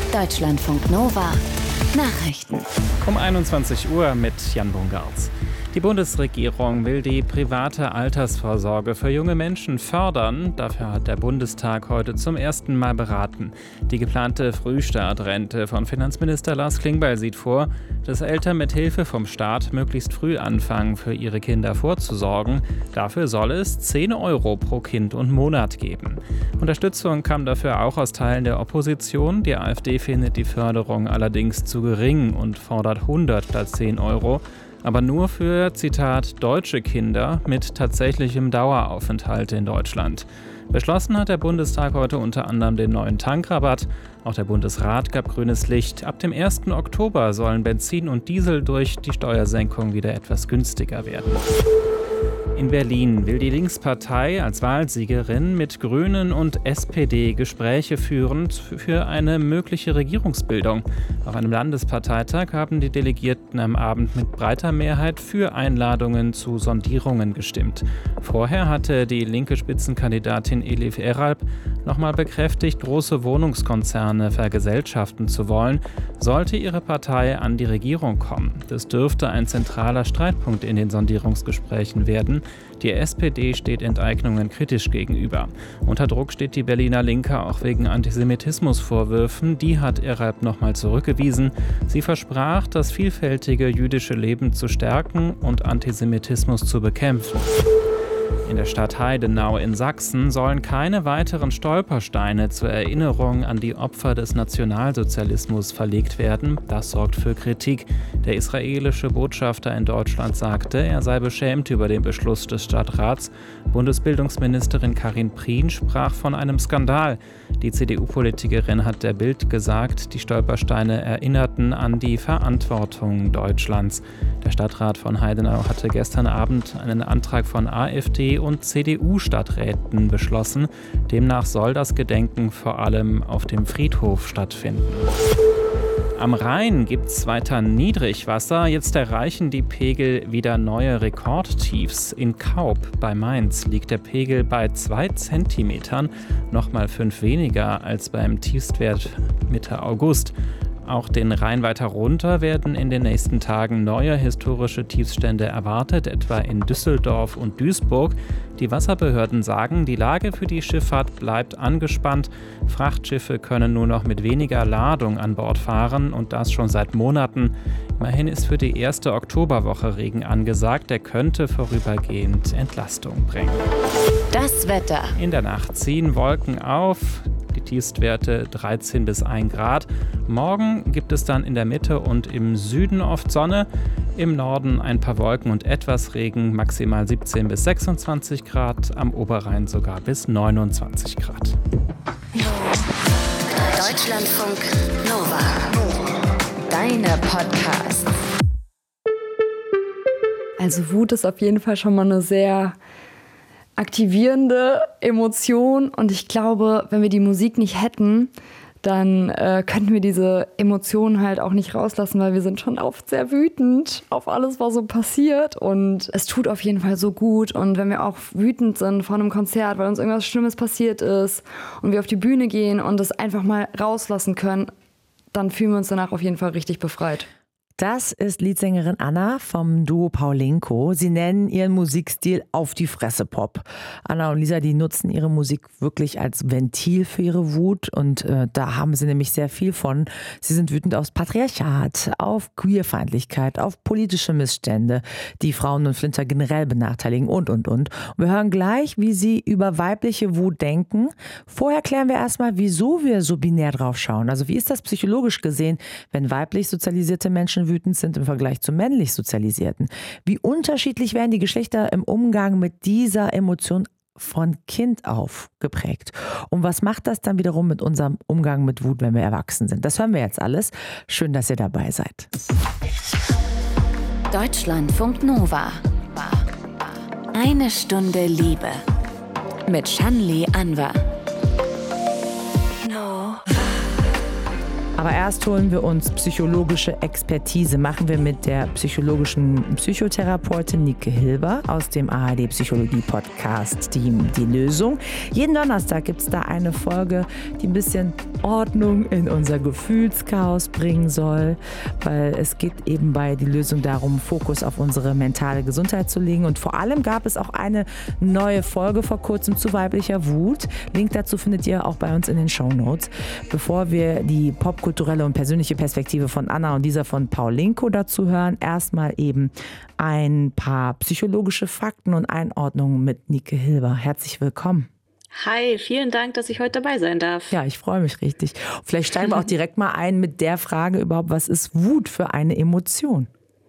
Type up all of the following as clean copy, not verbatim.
Deutschlandfunk Nova Nachrichten. Um 21 Uhr mit Jan Bungartz. Die Bundesregierung will die private Altersvorsorge für junge Menschen fördern. Dafür hat der Bundestag heute zum ersten Mal beraten. Die geplante Frühstartrente von Finanzminister Lars Klingbeil sieht vor, dass Eltern mit Hilfe vom Staat möglichst früh anfangen, für ihre Kinder vorzusorgen. Dafür soll es 10 € pro Kind und Monat geben. Unterstützung kam dafür auch aus Teilen der Opposition. Die AfD findet die Förderung allerdings zu gering und fordert 100 statt 10 €. Aber nur für, Zitat, deutsche Kinder mit tatsächlichem Daueraufenthalt in Deutschland. Beschlossen hat der Bundestag heute unter anderem den neuen Tankrabatt. Auch der Bundesrat gab grünes Licht. Ab dem 1. Oktober sollen Benzin und Diesel durch die Steuersenkung wieder etwas günstiger werden. In Berlin will die Linkspartei als Wahlsiegerin mit Grünen und SPD Gespräche führen für eine mögliche Regierungsbildung. Auf einem Landesparteitag haben die Delegierten am Abend mit breiter Mehrheit für Einladungen zu Sondierungen gestimmt. Vorher hatte die linke Spitzenkandidatin Elif Eralp nochmal bekräftigt, große Wohnungskonzerne vergesellschaften zu wollen, sollte ihre Partei an die Regierung kommen. Das dürfte ein zentraler Streitpunkt in den Sondierungsgesprächen werden. Die SPD steht Enteignungen kritisch gegenüber. Unter Druck steht die Berliner Linke auch wegen Antisemitismusvorwürfen. Die hat Eralp nochmal zurückgewiesen. Sie versprach, das vielfältige jüdische Leben zu stärken und Antisemitismus zu bekämpfen. In der Stadt Heidenau in Sachsen sollen keine weiteren Stolpersteine zur Erinnerung an die Opfer des Nationalsozialismus verlegt werden. Das sorgt für Kritik. Der israelische Botschafter in Deutschland sagte, er sei beschämt über den Beschluss des Stadtrats. Bundesbildungsministerin Karin Prien sprach von einem Skandal. Die CDU-Politikerin hat der Bild gesagt, die Stolpersteine erinnerten an die Verantwortung Deutschlands. Der Stadtrat von Heidenau hatte gestern Abend einen Antrag von AfD und CDU-Stadträten beschlossen. Demnach soll das Gedenken vor allem auf dem Friedhof stattfinden. Am Rhein gibt es weiter Niedrigwasser. Jetzt erreichen die Pegel wieder neue Rekordtiefs. In Kaub bei Mainz liegt der Pegel bei 2 Zentimetern, nochmal 5 weniger als beim Tiefstwert Mitte August. Auch den Rhein weiter runter werden in den nächsten Tagen neue historische Tiefstände erwartet, etwa in Düsseldorf und Duisburg. Die Wasserbehörden sagen, die Lage für die Schifffahrt bleibt angespannt. Frachtschiffe können nur noch mit weniger Ladung an Bord fahren und das schon seit Monaten. Immerhin ist für die erste Oktoberwoche Regen angesagt, der könnte vorübergehend Entlastung bringen. Das Wetter. In der Nacht ziehen Wolken auf. Die Tiefstwerte 13 bis 1 Grad. Morgen gibt es dann in der Mitte und im Süden oft Sonne. Im Norden ein paar Wolken und etwas Regen, maximal 17 bis 26 Grad. Am Oberrhein sogar bis 29 Grad. Deutschlandfunk Nova. Deine Podcasts. Also Wut ist auf jeden Fall schon mal eine sehr aktivierende Emotion und ich glaube, wenn wir die Musik nicht hätten, dann könnten wir diese Emotionen halt auch nicht rauslassen, weil wir sind schon oft sehr wütend auf alles, was so passiert und es tut auf jeden Fall so gut und wenn wir auch wütend sind vor einem Konzert, weil uns irgendwas Schlimmes passiert ist und wir auf die Bühne gehen und das einfach mal rauslassen können, dann fühlen wir uns danach auf jeden Fall richtig befreit. Das ist Leadsängerin Anna vom Duo Paulinko. Sie nennen ihren Musikstil Auf die Fresse Pop. Anna und Lisa, die nutzen ihre Musik wirklich als Ventil für ihre Wut und da haben sie nämlich sehr viel von. Sie sind wütend aufs Patriarchat, auf Queerfeindlichkeit, auf politische Missstände, die Frauen und Flinter generell benachteiligen und. Und wir hören gleich, wie sie über weibliche Wut denken. Vorher klären wir erstmal, wieso wir so binär drauf schauen. Also wie ist das psychologisch gesehen, wenn weiblich sozialisierte Menschen wütend sind im Vergleich zu männlich Sozialisierten? Wie unterschiedlich werden die Geschlechter im Umgang mit dieser Emotion von Kind auf geprägt? Und was macht das dann wiederum mit unserem Umgang mit Wut, wenn wir erwachsen sind? Das hören wir jetzt alles. Schön, dass ihr dabei seid. Deutschlandfunk Nova. Eine Stunde Liebe. Mit Shanli Anwar. Aber erst holen wir uns psychologische Expertise. Machen wir mit der psychologischen Psychotherapeutin Nike Hilber aus dem ARD-Psychologie-Podcast-Team Die Lösung. Jeden Donnerstag gibt es da eine Folge, die ein bisschen Ordnung in unser Gefühlschaos bringen soll, weil es geht eben bei Die Lösung darum, Fokus auf unsere mentale Gesundheit zu legen. Und vor allem gab es auch eine neue Folge vor kurzem zu weiblicher Wut. Link dazu findet ihr auch bei uns in den Shownotes. Bevor wir die popkulturelle und persönliche Perspektive von Anna und dieser von Paulinko dazu hören, erstmal eben ein paar psychologische Fakten und Einordnungen mit Nike Hilber. Herzlich willkommen. Hi, vielen Dank, dass ich heute dabei sein darf. Ja, ich freue mich richtig. Vielleicht steigen wir auch direkt mal ein mit der Frage überhaupt, was ist Wut für eine Emotion?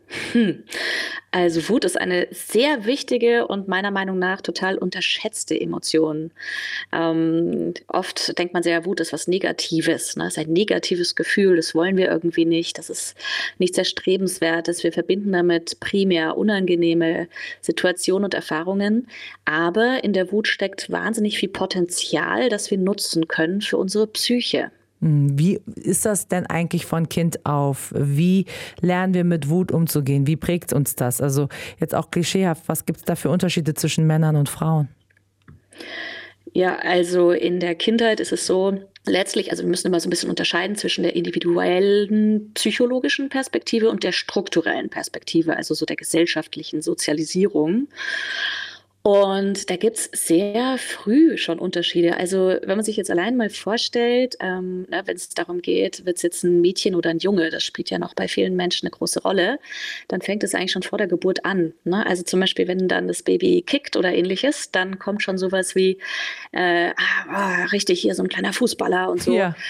Also Wut ist eine sehr wichtige und meiner Meinung nach total unterschätzte Emotion. Oft denkt man sehr, Wut ist was Negatives, ne? Es ist ein negatives Gefühl, das wollen wir irgendwie nicht, das ist nichts Erstrebenswertes. Wir verbinden damit primär unangenehme Situationen und Erfahrungen. Aber in der Wut steckt wahnsinnig viel Potenzial, das wir nutzen können für unsere Psyche. Wie ist das denn eigentlich von Kind auf? Wie lernen wir mit Wut umzugehen? Wie prägt uns das? Also jetzt auch klischeehaft, was gibt es da für Unterschiede zwischen Männern und Frauen? Ja, also in der Kindheit ist es so, letztlich, also wir müssen immer so ein bisschen unterscheiden zwischen der individuellen psychologischen Perspektive und der strukturellen Perspektive, also so der gesellschaftlichen Sozialisierung. Und da gibt es sehr früh schon Unterschiede. Also wenn man sich jetzt allein mal vorstellt, wenn es darum geht, wird es jetzt ein Mädchen oder ein Junge, das spielt ja noch bei vielen Menschen eine große Rolle, dann fängt es eigentlich schon vor der Geburt an. Ne? Also zum Beispiel, wenn dann das Baby kickt oder ähnliches, dann kommt schon sowas wie, richtig, hier so ein kleiner Fußballer und so. Ja.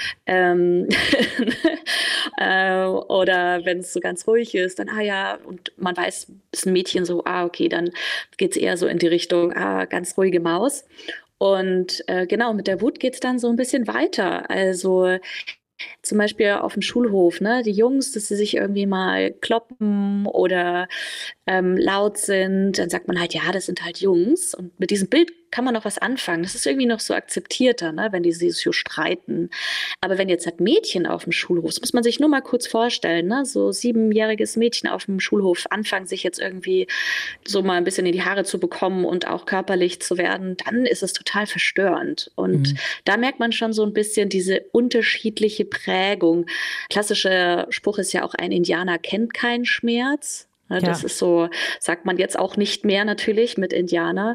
Oder wenn es so ganz ruhig ist, dann, und man weiß, ist ein Mädchen so, okay, dann geht es eher so in die Richtung, ganz ruhige Maus. Und genau, mit der Wut geht es dann so ein bisschen weiter. Also zum Beispiel auf dem Schulhof, ne, die Jungs, dass sie sich irgendwie mal kloppen oder laut sind, dann sagt man halt, ja, das sind halt Jungs. Und mit diesem Bild kann man noch was anfangen. Das ist irgendwie noch so akzeptierter, ne, wenn die sich so streiten. Aber wenn jetzt halt Mädchen auf dem Schulhof, das muss man sich nur mal kurz vorstellen, ne, so 7-jähriges Mädchen auf dem Schulhof anfangen, sich jetzt irgendwie so mal ein bisschen in die Haare zu bekommen und auch körperlich zu werden, dann ist es total verstörend. Und da merkt man schon so ein bisschen diese unterschiedliche Prägung. Klassischer Spruch ist ja auch, ein Indianer kennt keinen Schmerz. Das ist so, sagt man jetzt auch nicht mehr natürlich mit Indianer.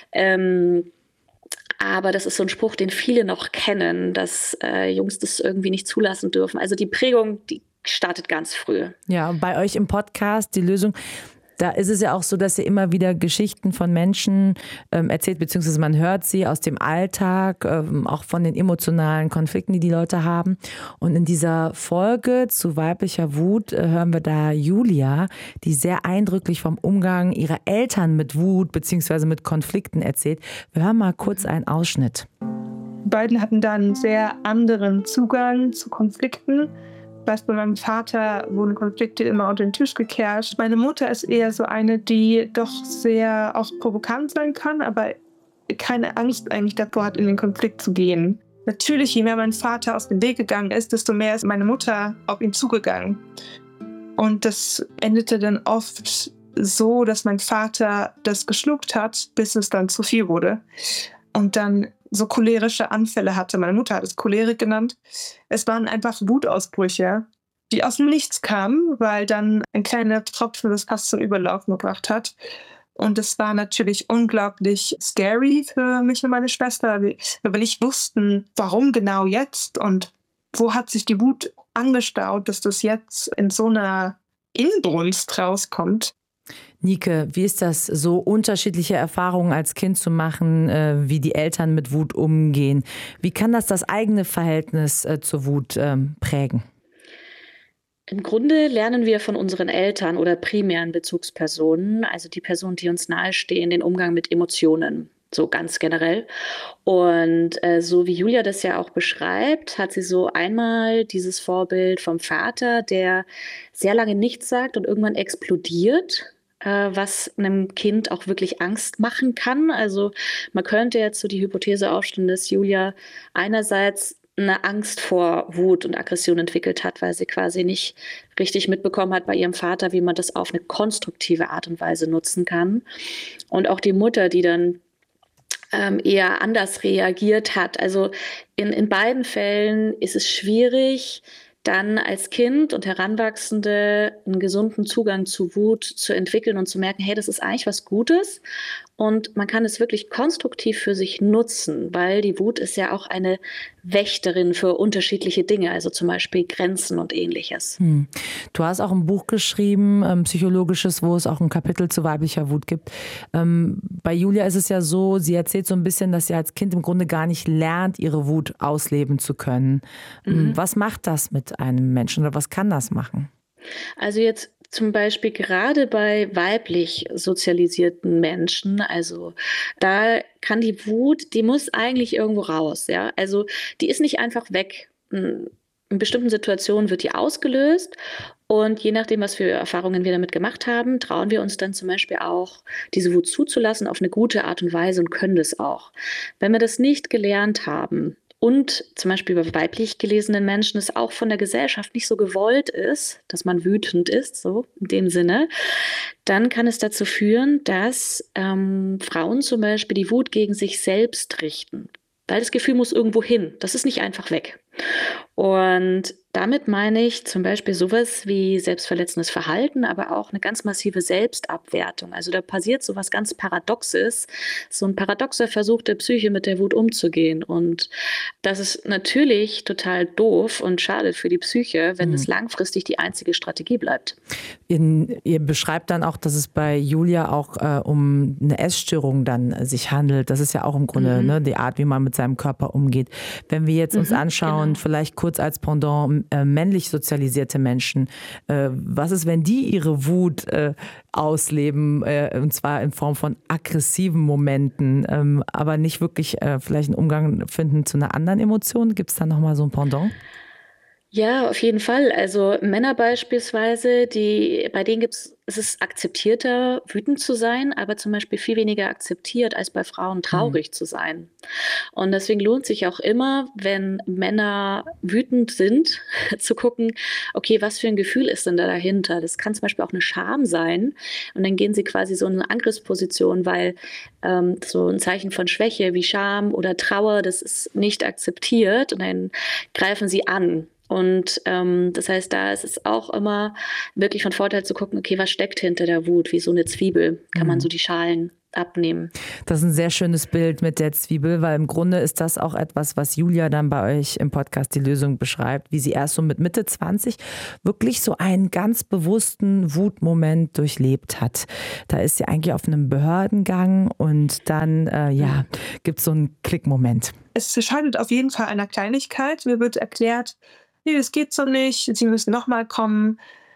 Aber das ist so ein Spruch, den viele noch kennen, dass Jungs das irgendwie nicht zulassen dürfen. Also die Prägung, die startet ganz früh. Ja, bei euch im Podcast, Die Lösung, da ist es ja auch so, dass ihr immer wieder Geschichten von Menschen erzählt, beziehungsweise man hört sie aus dem Alltag, auch von den emotionalen Konflikten, die die Leute haben. Und in dieser Folge zu weiblicher Wut hören wir da Julia, die sehr eindrücklich vom Umgang ihrer Eltern mit Wut beziehungsweise mit Konflikten erzählt. Wir hören mal kurz einen Ausschnitt. Die beiden hatten dann einen sehr anderen Zugang zu Konflikten. Bei meinem Vater wurden Konflikte immer unter den Tisch gekehrt. Meine Mutter ist eher so eine, die doch sehr auch provokant sein kann, aber keine Angst eigentlich davor hat, in den Konflikt zu gehen. Natürlich, je mehr mein Vater aus dem Weg gegangen ist, desto mehr ist meine Mutter auf ihn zugegangen. Und das endete dann oft so, dass mein Vater das geschluckt hat, bis es dann zu viel wurde. Und dann so cholerische Anfälle hatte. Meine Mutter hat es Cholerik genannt. Es waren einfach Wutausbrüche, die aus dem Nichts kamen, weil dann ein kleiner Tropfen das fast zum Überlaufen gebracht hat. Und es war natürlich unglaublich scary für mich und meine Schwester, weil wir nicht wussten, warum genau jetzt und wo hat sich die Wut angestaut, dass das jetzt in so einer Inbrunst rauskommt. Nike, wie ist das, so unterschiedliche Erfahrungen als Kind zu machen, wie die Eltern mit Wut umgehen? Wie kann das eigene Verhältnis zur Wut prägen? Im Grunde lernen wir von unseren Eltern oder primären Bezugspersonen, also die Personen, die uns nahestehen, den Umgang mit Emotionen, so ganz generell. Und so wie Julia das ja auch beschreibt, hat sie so einmal dieses Vorbild vom Vater, der sehr lange nichts sagt und irgendwann explodiert, was einem Kind auch wirklich Angst machen kann. Also man könnte jetzt so die Hypothese aufstellen, dass Julia einerseits eine Angst vor Wut und Aggression entwickelt hat, weil sie quasi nicht richtig mitbekommen hat bei ihrem Vater, wie man das auf eine konstruktive Art und Weise nutzen kann. Und auch die Mutter, die dann eher anders reagiert hat. Also in beiden Fällen ist es schwierig, dann als Kind und Heranwachsende einen gesunden Zugang zu Wut zu entwickeln und zu merken, hey, das ist eigentlich was Gutes und man kann es wirklich konstruktiv für sich nutzen, weil die Wut ist ja auch eine Wächterin für unterschiedliche Dinge, also zum Beispiel Grenzen und Ähnliches. Du hast auch ein Buch geschrieben, psychologisches, wo es auch ein Kapitel zu weiblicher Wut gibt. Bei Julia ist es ja so, sie erzählt so ein bisschen, dass sie als Kind im Grunde gar nicht lernt, ihre Wut ausleben zu können. Was macht das mit einem Menschen oder was kann das machen? Also jetzt zum Beispiel gerade bei weiblich sozialisierten Menschen, also da kann die Wut, die muss eigentlich irgendwo raus, ja. Also die ist nicht einfach weg. In bestimmten Situationen wird die ausgelöst und je nachdem, was für Erfahrungen wir damit gemacht haben, trauen wir uns dann zum Beispiel auch, diese Wut zuzulassen auf eine gute Art und Weise und können das auch. Wenn wir das nicht gelernt haben, und zum Beispiel bei weiblich gelesenen Menschen es auch von der Gesellschaft nicht so gewollt ist, dass man wütend ist, so in dem Sinne, dann kann es dazu führen, dass Frauen zum Beispiel die Wut gegen sich selbst richten. Weil das Gefühl muss irgendwo hin. Das ist nicht einfach weg. Und damit meine ich zum Beispiel sowas wie selbstverletzendes Verhalten, aber auch eine ganz massive Selbstabwertung. Also da passiert sowas ganz Paradoxes, so ein paradoxer Versuch der Psyche mit der Wut umzugehen. Und das ist natürlich total doof und schade für die Psyche, wenn es langfristig die einzige Strategie bleibt. Ihr beschreibt dann auch, dass es bei Julia auch um eine Essstörung dann sich handelt. Das ist ja auch im Grunde die Art, wie man mit seinem Körper umgeht. Wenn wir jetzt uns anschauen, vielleicht kurz als Pendant männlich sozialisierte Menschen, was ist, wenn die ihre Wut ausleben, und zwar in Form von aggressiven Momenten, aber nicht wirklich vielleicht einen Umgang finden zu einer anderen Emotion? Gibt es da nochmal so ein Pendant? Ja, auf jeden Fall. Also Männer beispielsweise, bei denen es ist akzeptierter, wütend zu sein, aber zum Beispiel viel weniger akzeptiert, als bei Frauen traurig zu sein. Und deswegen lohnt sich auch immer, wenn Männer wütend sind, zu gucken, okay, was für ein Gefühl ist denn da dahinter? Das kann zum Beispiel auch eine Scham sein. Und dann gehen sie quasi so in eine Angriffsposition, weil so ein Zeichen von Schwäche wie Scham oder Trauer, das ist nicht akzeptiert. Und dann greifen sie an. Und das heißt, da ist es auch immer wirklich von Vorteil zu gucken, okay, was steckt hinter der Wut? Wie so eine Zwiebel kann man so die Schalen abnehmen. Das ist ein sehr schönes Bild mit der Zwiebel, weil im Grunde ist das auch etwas, was Julia dann bei euch im Podcast Die Lösung beschreibt, wie sie erst so mit Mitte 20 wirklich so einen ganz bewussten Wutmoment durchlebt hat. Da ist sie eigentlich auf einem Behördengang und dann gibt es so einen Klickmoment. Es scheitert auf jeden Fall an einer Kleinigkeit. Mir wird erklärt, nee, das geht so nicht, Sie müssen nochmal kommen.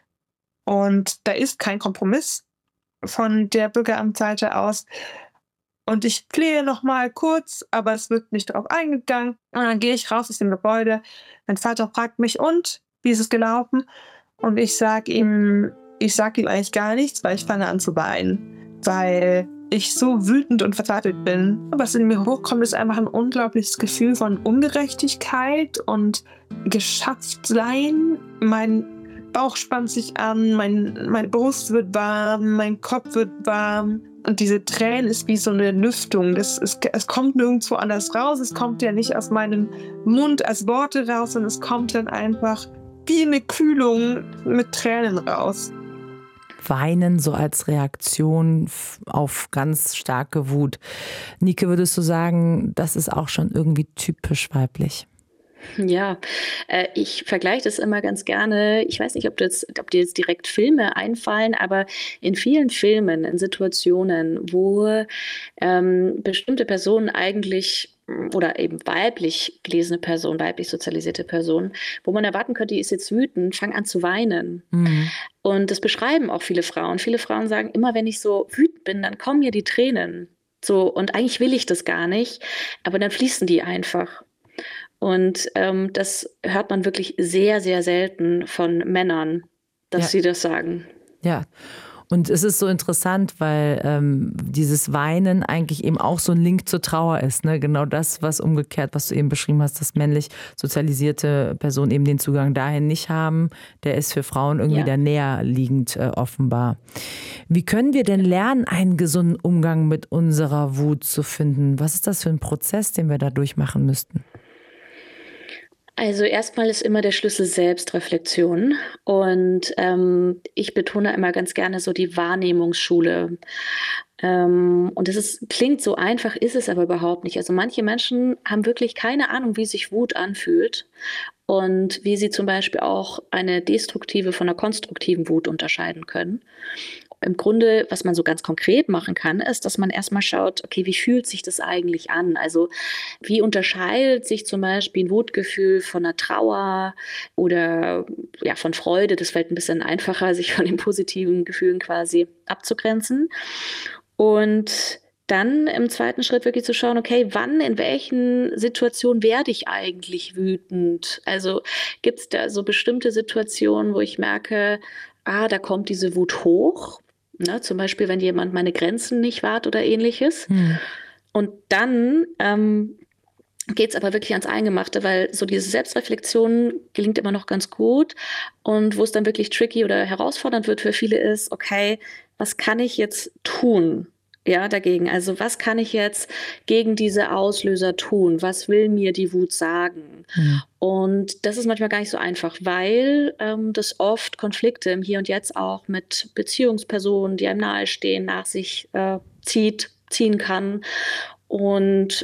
Und da ist kein Kompromiss von der Bürgeramtsseite aus. Und ich flehe nochmal kurz, aber es wird nicht darauf eingegangen. Und dann gehe ich raus aus dem Gebäude. Mein Vater fragt mich, und, wie ist es gelaufen? Und ich sag ihm eigentlich gar nichts, weil ich fange an zu weinen. Weil ich so wütend und verzweifelt bin. Was in mir hochkommt, ist einfach ein unglaubliches Gefühl von Ungerechtigkeit und Geschafftsein. Mein Bauch spannt sich an, meine Brust wird warm, mein Kopf wird warm. Und diese Tränen ist wie so eine Lüftung. Es kommt nirgendwo anders raus. Es kommt ja nicht aus meinem Mund als Worte raus, sondern es kommt dann einfach wie eine Kühlung mit Tränen raus. Weinen so als Reaktion auf ganz starke Wut. Nike, würdest du sagen, das ist auch schon irgendwie typisch weiblich? Ja, ich vergleiche das immer ganz gerne. Ich weiß nicht, ob dir jetzt direkt Filme einfallen, aber in vielen Filmen, in Situationen, wo bestimmte Personen eigentlich oder eben weiblich gelesene Personen, weiblich sozialisierte Personen, wo man erwarten könnte, die ist jetzt wütend, fangen an zu weinen. Und das beschreiben auch viele Frauen. Viele Frauen sagen, immer wenn ich so wütend bin, dann kommen mir die Tränen. So, und eigentlich will ich das gar nicht, aber dann fließen die einfach. Und das hört man wirklich sehr, sehr selten von Männern, dass sie das sagen. Ja. Und es ist so interessant, weil dieses Weinen eigentlich eben auch so ein Link zur Trauer ist. Ne? Genau das, was umgekehrt, was du eben beschrieben hast, dass männlich sozialisierte Personen eben den Zugang dahin nicht haben. Der ist für Frauen irgendwie da näher liegend offenbar. Wie können wir denn lernen, einen gesunden Umgang mit unserer Wut zu finden? Was ist das für ein Prozess, den wir da durchmachen müssten? Also erstmal ist immer der Schlüssel Selbstreflexion und ich betone immer ganz gerne so die Wahrnehmungsschule. Und klingt so einfach, ist es aber überhaupt nicht. Also manche Menschen haben wirklich keine Ahnung, wie sich Wut anfühlt und wie sie zum Beispiel auch eine destruktive von einer konstruktiven Wut unterscheiden können. Im Grunde, was man so ganz konkret machen kann, ist, dass man erstmal schaut, okay, wie fühlt sich das eigentlich an? Also wie unterscheidet sich zum Beispiel ein Wutgefühl von einer Trauer oder von Freude? Das fällt ein bisschen einfacher, sich von den positiven Gefühlen quasi abzugrenzen. Und dann im zweiten Schritt wirklich zu schauen, okay, wann, in welchen Situationen werde ich eigentlich wütend? Also gibt es da so bestimmte Situationen, wo ich merke, da kommt diese Wut hoch. Ne, zum Beispiel, wenn jemand meine Grenzen nicht wahrt oder ähnliches. Und dann geht es aber wirklich ans Eingemachte, weil so diese Selbstreflexion gelingt immer noch ganz gut. Und wo es dann wirklich tricky oder herausfordernd wird für viele ist, okay, was kann ich jetzt tun? Ja, dagegen. Also was kann ich jetzt gegen diese Auslöser tun? Was will mir die Wut sagen? Und das ist manchmal gar nicht so einfach, weil das oft Konflikte im Hier und Jetzt auch mit Beziehungspersonen, die einem nahestehen, nach sich ziehen kann. Und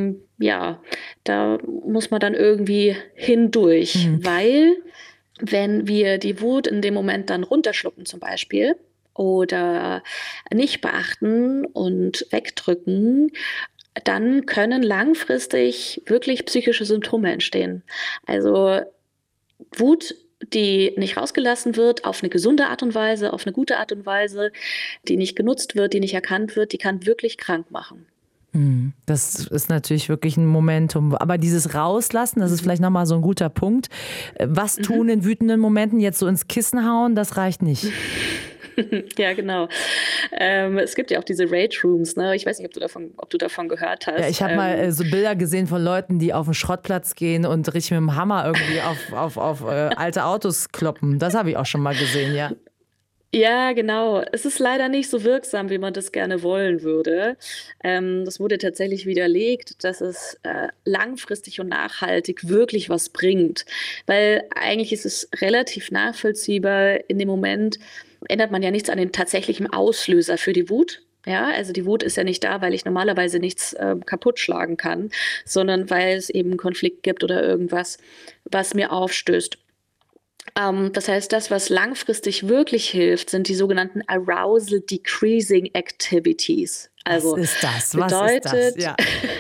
da muss man dann irgendwie hindurch, weil wenn wir die Wut in dem Moment dann runterschlucken zum Beispiel, oder nicht beachten und wegdrücken, dann können langfristig wirklich psychische Symptome entstehen. Also Wut, die nicht rausgelassen wird, auf eine gesunde Art und Weise, auf eine gute Art und Weise, die nicht genutzt wird, die nicht erkannt wird, die kann wirklich krank machen. Das ist natürlich wirklich ein Momentum. Aber dieses Rauslassen, das ist vielleicht nochmal so ein guter Punkt. Was tun in wütenden Momenten? Jetzt so ins Kissen hauen, das reicht nicht. Ja, genau. Es gibt ja auch diese Rage Rooms, ne? Ich weiß nicht, ob du davon gehört hast. Ja, ich habe mal so Bilder gesehen von Leuten, die auf den Schrottplatz gehen und richtig mit dem Hammer irgendwie auf alte Autos kloppen. Das habe ich auch schon mal gesehen, ja. Ja, genau. Es ist leider nicht so wirksam, wie man das gerne wollen würde. Das wurde tatsächlich widerlegt, dass es langfristig und nachhaltig wirklich was bringt. Weil eigentlich ist es relativ nachvollziehbar, in dem Moment ändert man ja nichts an den tatsächlichen Auslöser für die Wut. Ja, also die Wut ist ja nicht da, weil ich normalerweise nichts kaputt schlagen kann, sondern weil es eben einen Konflikt gibt oder irgendwas, was mir aufstößt. Das heißt, das, was langfristig wirklich hilft, sind die sogenannten Arousal Decreasing Activities. Also was ist das? Ja.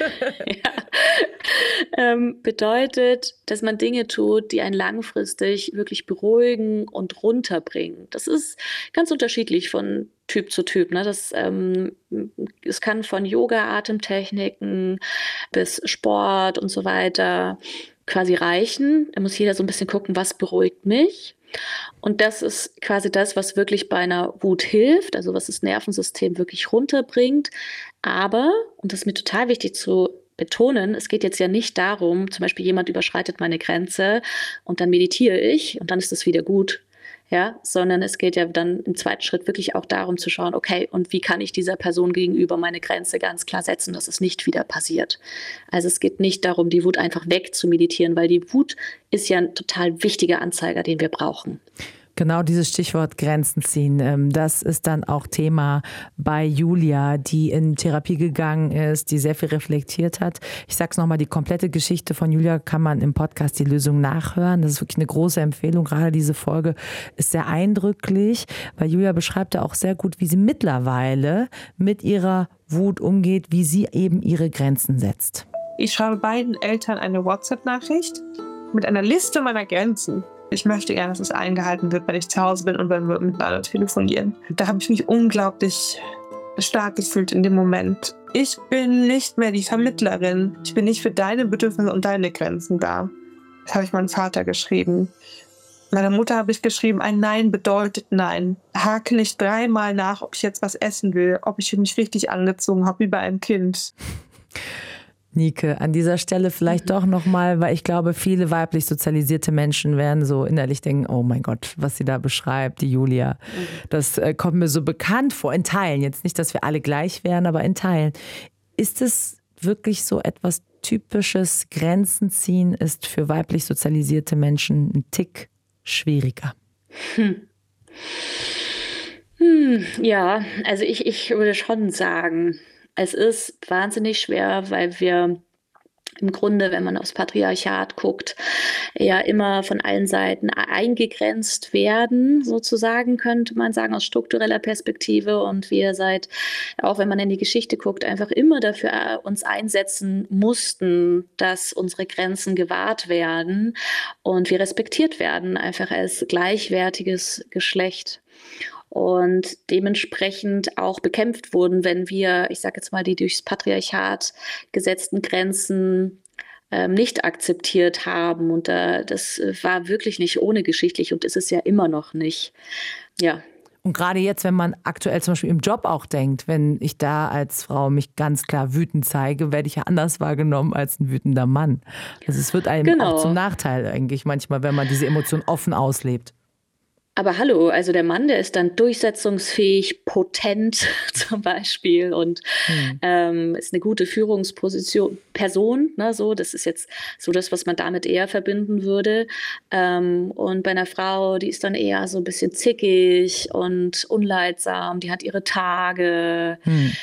Bedeutet, dass man Dinge tut, die einen langfristig wirklich beruhigen und runterbringen. Das ist ganz unterschiedlich von Typ zu Typ. Ne? Es kann von Yoga-Atemtechniken bis Sport und so weiter quasi reichen. Da muss jeder so ein bisschen gucken, was beruhigt mich. Und das ist quasi das, was wirklich bei einer Wut hilft, also was das Nervensystem wirklich runterbringt. Aber, und das ist mir total wichtig zu betonen, es geht jetzt ja nicht darum, zum Beispiel jemand überschreitet meine Grenze und dann meditiere ich und dann ist es wieder gut. Ja, sondern es geht ja dann im zweiten Schritt wirklich auch darum zu schauen, okay, und wie kann ich dieser Person gegenüber meine Grenze ganz klar setzen, dass es nicht wieder passiert. Also es geht nicht darum, die Wut einfach wegzumeditieren, weil die Wut ist ja ein total wichtiger Anzeiger, den wir brauchen. Genau dieses Stichwort Grenzen ziehen, das ist dann auch Thema bei Julia, die in Therapie gegangen ist, die sehr viel reflektiert hat. Ich sage es nochmal, die komplette Geschichte von Julia kann man im Podcast Die Lösung nachhören. Das ist wirklich eine große Empfehlung. Gerade diese Folge ist sehr eindrücklich, weil Julia beschreibt ja auch sehr gut, wie sie mittlerweile mit ihrer Wut umgeht, wie sie eben ihre Grenzen setzt. Ich schreibe beiden Eltern eine WhatsApp-Nachricht mit einer Liste meiner Grenzen. Ich möchte gerne, dass es eingehalten wird, wenn ich zu Hause bin und wenn wir miteinander telefonieren. Da habe ich mich unglaublich stark gefühlt in dem Moment. Ich bin nicht mehr die Vermittlerin. Ich bin nicht für deine Bedürfnisse und deine Grenzen da. Das habe ich meinem Vater geschrieben. Meiner Mutter habe ich geschrieben, ein Nein bedeutet Nein. Hake nicht 3-mal nach, ob ich jetzt was essen will, ob ich mich richtig angezogen habe, wie bei einem Kind. Nike, an dieser Stelle vielleicht doch nochmal, weil ich glaube, viele weiblich sozialisierte Menschen werden so innerlich denken, oh mein Gott, was sie da beschreibt, die Julia. Das kommt mir so bekannt vor, in Teilen. Jetzt nicht, dass wir alle gleich wären, aber in Teilen. Ist es wirklich so etwas Typisches? Grenzen ziehen ist für weiblich sozialisierte Menschen ein Tick schwieriger. Ja, also ich würde schon sagen, es ist wahnsinnig schwer, weil wir im Grunde, wenn man aufs Patriarchat guckt, ja immer von allen Seiten eingegrenzt werden, sozusagen, könnte man sagen, aus struktureller Perspektive. Und wir auch wenn man in die Geschichte guckt, einfach immer dafür uns einsetzen mussten, dass unsere Grenzen gewahrt werden und wir respektiert werden, einfach als gleichwertiges Geschlecht. Und dementsprechend auch bekämpft wurden, wenn wir, ich sage jetzt mal, die durchs Patriarchat gesetzten Grenzen nicht akzeptiert haben. Und das war wirklich nicht ohne geschichtlich und ist es ja immer noch nicht. Ja. Und gerade jetzt, wenn man aktuell zum Beispiel im Job auch denkt, wenn ich da als Frau mich ganz klar wütend zeige, werde ich ja anders wahrgenommen als ein wütender Mann. Also es wird einem auch zum Nachteil eigentlich manchmal, wenn man diese Emotion offen auslebt. Aber hallo, also der Mann, der ist dann durchsetzungsfähig, potent zum Beispiel und ist eine gute Person, ne, so, das ist jetzt so das, was man damit eher verbinden würde. Und bei einer Frau, die ist dann eher so ein bisschen zickig und unleidsam, die hat ihre Tage.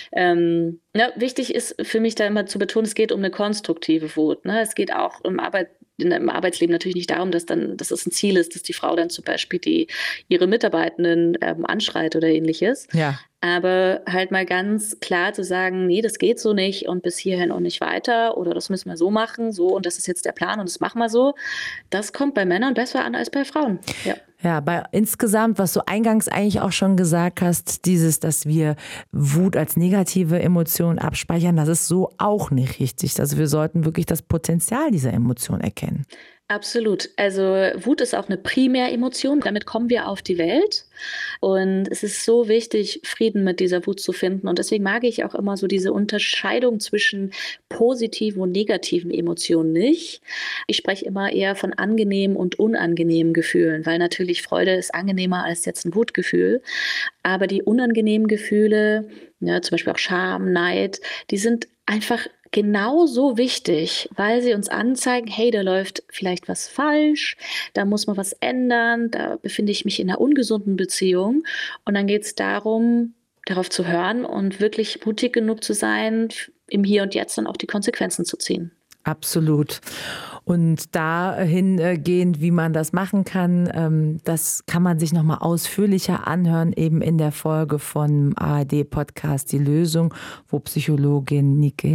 Wichtig ist für mich da immer zu betonen, es geht um eine konstruktive Wut. Ne? Es geht auch im Arbeitsleben natürlich nicht darum, dass es ein Ziel ist, dass die Frau dann zum Beispiel ihre Mitarbeitenden anschreit oder ähnliches. Ja. Aber halt mal ganz klar zu sagen, nee, das geht so nicht und bis hierhin und nicht weiter oder das müssen wir so machen, so und das ist jetzt der Plan und das machen wir so. Das kommt bei Männern besser an als bei Frauen. Ja. Ja, insgesamt, was du eingangs eigentlich auch schon gesagt hast, dass wir Wut als negative Emotion abspeichern, das ist so auch nicht richtig. Also wir sollten wirklich das Potenzial dieser Emotion erkennen. Absolut. Also Wut ist auch eine Primäremotion. Damit kommen wir auf die Welt. Und es ist so wichtig, Frieden mit dieser Wut zu finden. Und deswegen mag ich auch immer so diese Unterscheidung zwischen positiven und negativen Emotionen nicht. Ich spreche immer eher von angenehmen und unangenehmen Gefühlen, weil natürlich Freude ist angenehmer als jetzt ein Wutgefühl. Aber die unangenehmen Gefühle, ja, zum Beispiel auch Scham, Neid, die sind einfach genauso wichtig, weil sie uns anzeigen, hey, da läuft vielleicht was falsch, da muss man was ändern, da befinde ich mich in einer ungesunden Beziehung. Und dann geht es darum, darauf zu hören und wirklich mutig genug zu sein, im Hier und Jetzt dann auch die Konsequenzen zu ziehen. Absolut. Und dahingehend, wie man das machen kann, das kann man sich nochmal ausführlicher anhören, eben in der Folge vom ARD-Podcast Die Lösung, wo Psychologin Nike